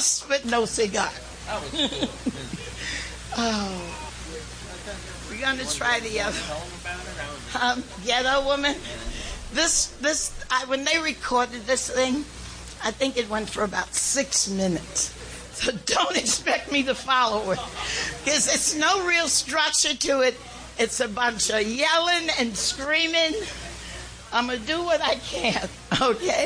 sauce, but no cigar. That was cool. Oh. We're going to try the other. Tell them about it. Ghetto Woman. When they recorded this thing, I think it went for about 6 minutes. So don't expect me to follow it. Because there's no real structure to it. It's a bunch of yelling and screaming. I'm going to do what I can, okay?